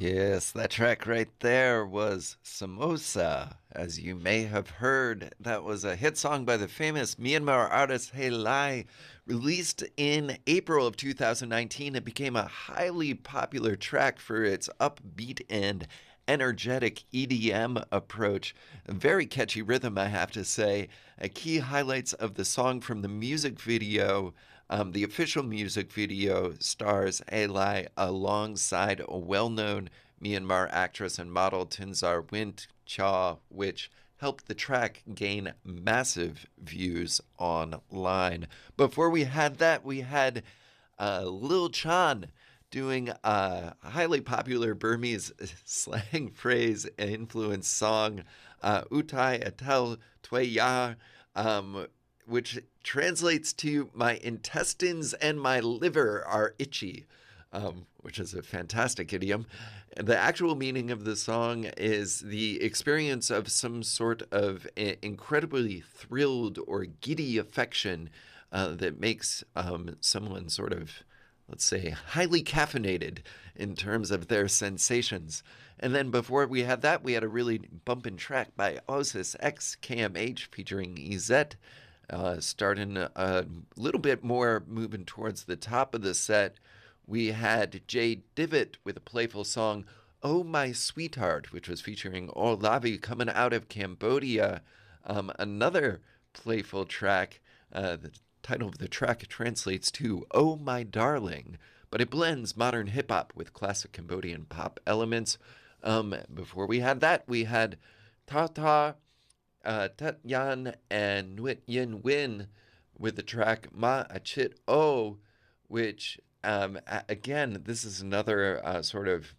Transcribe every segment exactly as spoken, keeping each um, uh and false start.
Yes, that track right there was Samosa. As you may have heard, that was a hit song by the famous Myanmar artist Hey Lai. Released in April of two thousand nineteen, it became a highly popular track for its upbeat and energetic E D M approach. A very catchy rhythm, I have to say. A key highlights of the song from the music video. Um, the official music video stars Alai alongside a well-known Myanmar actress and model Tinzar Wint Cha, which helped the track gain massive views online. Before we had that, we had uh, Lil Chan doing a highly popular Burmese slang phrase influence song, uh, Utai Atel Twaya, um, which translates to "my intestines and my liver are itchy," um, which is a fantastic idiom. The actual meaning of the song is the experience of some sort of incredibly thrilled or giddy affection uh, that makes um, someone sort of, let's say, highly caffeinated in terms of their sensations. And then before we had that, we had a really bumpin' track by Osis X K M H featuring Ezet. Uh, starting a little bit more moving towards the top of the set, we had Jay Divot with a playful song, Oh My Sweetheart, which was featuring Olavi coming out of Cambodia. Um, another playful track. Uh, the title of the track translates to Oh My Darling, but it blends modern hip hop with classic Cambodian pop elements. Um, before we had that, we had Ta Ta. Uh, Tet Yan and Nwit Yin Win with the track Ma Achit O, which, um, a- again, this is another uh, sort of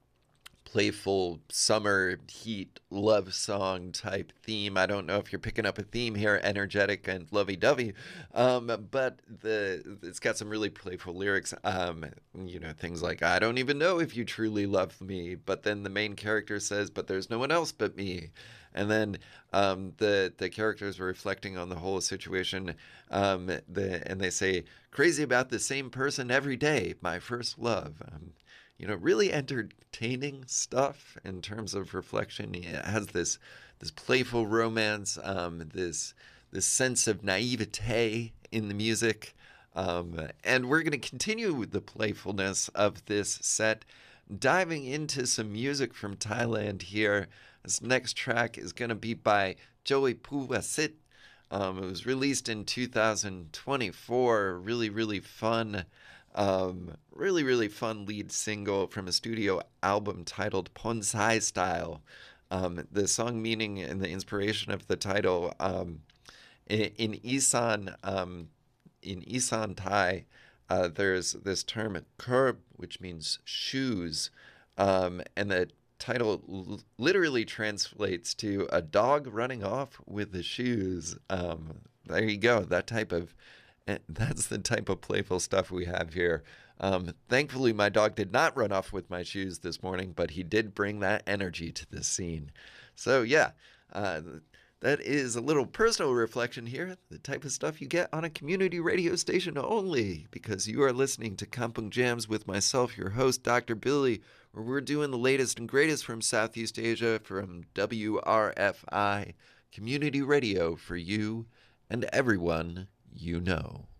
playful summer heat love song type theme. I don't know if you're picking up a theme here, energetic and lovey-dovey, um, but the it's got some really playful lyrics. Um, you know, things like "I don't even know if you truly love me," but then the main character says, "But there's no one else but me." And then um, the the characters are reflecting on the whole situation. Um, the and they say, "Crazy about the same person every day, my first love." Um, you know, really entertaining stuff in terms of reflection. It has this this playful romance, um, this this sense of naivete in the music, um, and we're going to continue with the playfulness of this set, diving into some music from Thailand here. This next track is going to be by Joey Puwasit. Um, it was released in two thousand twenty-four. Really, really fun. Um, really, really fun lead single from a studio album titled Bonsai Style. Um, the song meaning and the inspiration of the title um, in, in Isan, um, in Isan Thai, uh, there's this term "curb," which means shoes, um, and the title l- literally translates to a dog running off with the shoes. Um, there you go. That type of and that's the type of playful stuff we have here. Um, thankfully, my dog did not run off with my shoes this morning, but he did bring that energy to the scene. So, yeah, uh, that is a little personal reflection here, the type of stuff you get on a community radio station only, because you are listening to Kampung Jams with myself, your host, Doctor Billy, where we're doing the latest and greatest from Southeast Asia from W R F I, community radio for you and everyone you know.